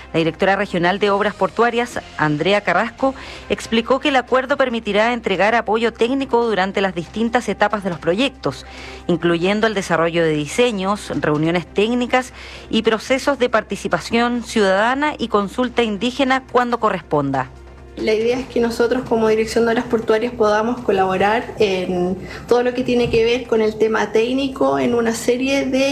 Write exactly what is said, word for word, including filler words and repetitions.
La directora regional de Obras Portuarias, Andrea Carrasco, explicó que el acuerdo permitirá entregar apoyo técnico durante las distintas etapas de los proyectos, incluyendo el desarrollo de diseños, reuniones técnicas y procesos de participación ciudadana y consulta indígena cuando corresponda. La idea es que nosotros como Dirección de Obras Portuarias podamos colaborar en todo lo que tiene que ver con el tema técnico en una serie de